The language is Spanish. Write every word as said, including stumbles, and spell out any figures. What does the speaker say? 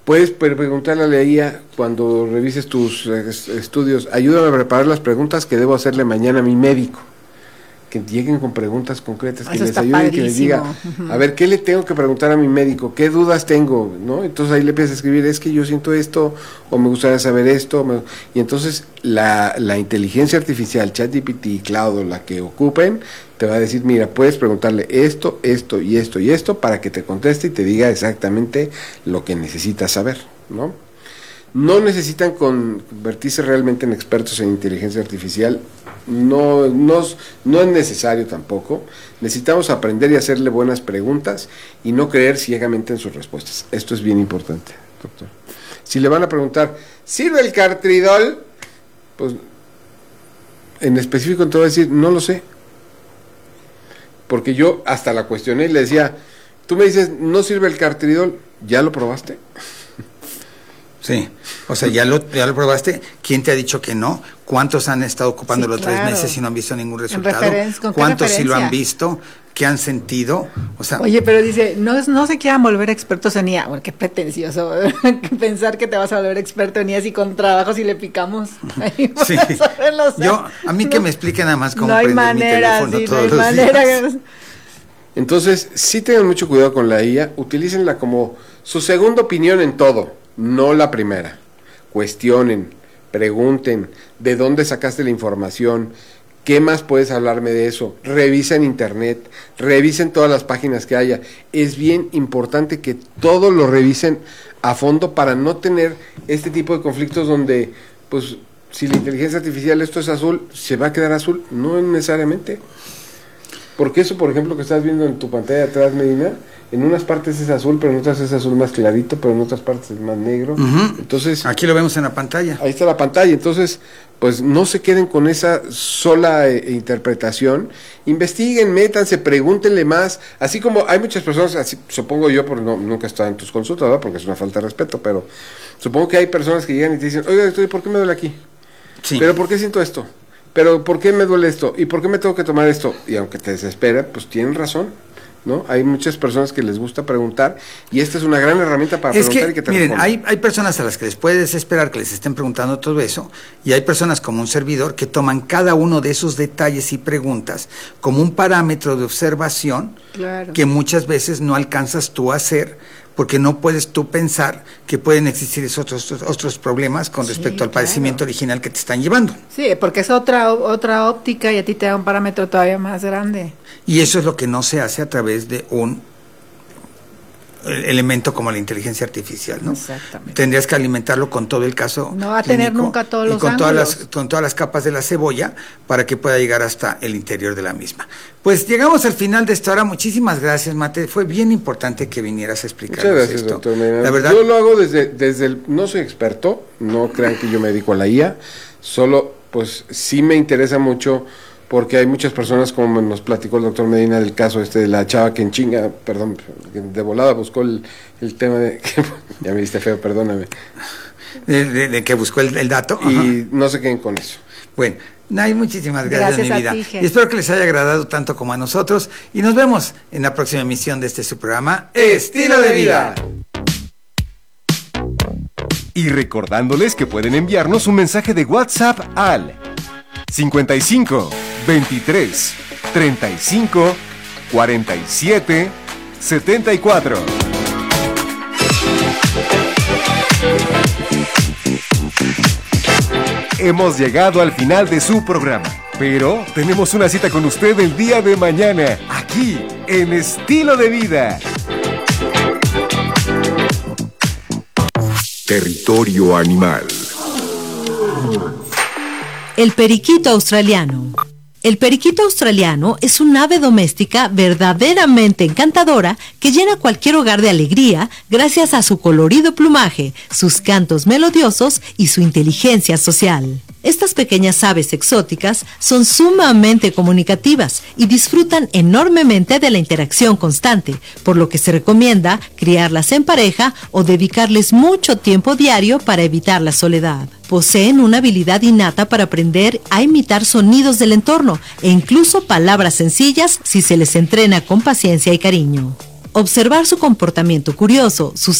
Puedes preguntarle a la I A cuando revises tus estudios, ayúdame a preparar las preguntas que debo hacerle mañana a mi médico. Que lleguen con preguntas concretas, que Eso les está ayuden, padrísimo. que les diga, uh-huh. a ver, ¿qué le tengo que preguntar a mi médico? ¿Qué dudas tengo? ¿No? Entonces ahí le empiezas a escribir, es que yo siento esto, o me gustaría saber esto, me... y entonces la, la inteligencia artificial, ChatGPT, Cloud, o la que ocupen, te va a decir, mira, puedes preguntarle esto, esto y esto y esto, para que te conteste y te diga exactamente lo que necesitas saber, ¿no? No necesitan convertirse realmente en expertos en inteligencia artificial, no, no, no es necesario tampoco. Necesitamos aprender y hacerle buenas preguntas y no creer ciegamente en sus respuestas. Esto es bien importante, doctor. Si le van a preguntar, ¿sirve el Cardtridol? Pues en específico te voy a decir, no lo sé. Porque yo hasta la cuestioné y le decía, tú me dices, ¿no sirve el Cardtridol? ¿Ya lo probaste? Sí, o sea, ya lo, ya lo probaste. ¿Quién te ha dicho que no? ¿Cuántos han estado ocupándolo sí, claro. tres meses y no han visto ningún resultado? ¿Cuántos sí lo han visto? ¿Qué han sentido? O sea, oye, pero dice, no, no se quieran volver expertos en I A. Bueno, qué pretencioso pensar que te vas a volver experto en I A si con trabajos y le picamos. Ahí sí. Yo, a mí no, que me expliquen nada más cómo no prender manera, mi teléfono sí, todos no hay los manera. días. Entonces, sí tengan mucho cuidado con la I A, utilícenla como su segunda opinión en todo, no la primera. Cuestionen, pregunten, ¿de dónde sacaste la información? ¿Qué más puedes hablarme de eso? Revisen internet, revisen todas las páginas que haya. Es bien importante que todo lo revisen a fondo para no tener este tipo de conflictos donde, pues, si la inteligencia artificial esto es azul, ¿se va a quedar azul? No necesariamente. Porque eso, por ejemplo, que estás viendo en tu pantalla de atrás, Medina, en unas partes es azul, pero en otras es azul más clarito, pero en otras partes es más negro. Uh-huh. Entonces, aquí lo vemos en la pantalla. Ahí está la pantalla. Entonces, pues no se queden con esa sola eh, interpretación. Investiguen, métanse, pregúntenle más. Así como hay muchas personas, así, supongo yo, porque no, nunca he estado en tus consultas, ¿verdad? Porque es una falta de respeto, pero supongo que hay personas que llegan y te dicen, oiga, doctor, ¿por qué me duele aquí? Sí. ¿Pero por qué siento esto? ¿Pero por qué me duele esto? ¿Y por qué me tengo que tomar esto? Y aunque te desespera, pues tienen razón, ¿no? Hay muchas personas que les gusta preguntar y esta es una gran herramienta para es preguntar que, y que te miren, respondan. hay, hay personas a las que les puede desesperar que les estén preguntando todo eso y hay personas como un servidor que toman cada uno de esos detalles y preguntas como un parámetro de observación claro. que muchas veces no alcanzas tú a hacer porque no puedes tú pensar que pueden existir esos otros, otros problemas con respecto sí, al padecimiento claro. original que te están llevando. Sí, porque es otra otra óptica y a ti te da un parámetro todavía más grande. Y eso es lo que no se hace a través de un elemento como la inteligencia artificial, ¿no? Exactamente. Tendrías que alimentarlo con todo el caso no va a tener nunca todos y los con ángulos. todas las con todas las capas de la cebolla para que pueda llegar hasta el interior de la misma. Pues llegamos al final de esta hora. Muchísimas gracias, Mate. Fue bien importante que vinieras a explicarnos Muchas gracias, esto. doctor Medina. La verdad, yo lo hago desde desde el no soy experto, no crean que yo me dedico a la I A, solo pues sí me interesa mucho. Porque hay muchas personas, como nos platicó el doctor Medina, del caso este de la chava que en chinga, perdón, de volada buscó el, el tema de... ya me diste feo, perdóname. De, de, de que buscó el, el dato. Y Ajá. no se queden con eso. Bueno, Nay, muchísimas gracias, gracias mi vida. A ti, y espero que les haya agradado tanto como a nosotros. Y nos vemos en la próxima emisión de este su programa, Estilo de Vida. Y recordándoles que pueden enviarnos un mensaje de WhatsApp al cincuenta y cinco, veintitrés, treinta y cinco, cuarenta y siete, setenta y cuatro. Hemos llegado al final de su programa, pero tenemos una cita con usted el día de mañana, aquí en Estilo de Vida. Territorio Animal. El periquito australiano. El periquito australiano es un ave doméstica verdaderamente encantadora que llena cualquier hogar de alegría gracias a su colorido plumaje, sus cantos melodiosos y su inteligencia social. Estas pequeñas aves exóticas son sumamente comunicativas y disfrutan enormemente de la interacción constante, por lo que se recomienda criarlas en pareja o dedicarles mucho tiempo diario para evitar la soledad. Poseen una habilidad innata para aprender a imitar sonidos del entorno e incluso palabras sencillas si se les entrena con paciencia y cariño. Observar su comportamiento curioso, sus